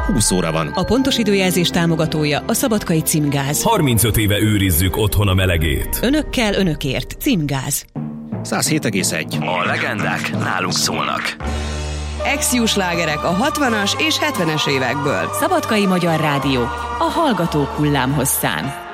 20 óra van. A pontos időjelzés támogatója a Szabadkai Címgáz. 35 éve őrizzük otthon a melegét. Önökkel, önökért. Címgáz. 107,1. A legendák nálunk szólnak. Ex-Ju slágerek a 60-as és 70-es évekből. Szabadkai Magyar Rádió. A hallgatók hullámhosszán.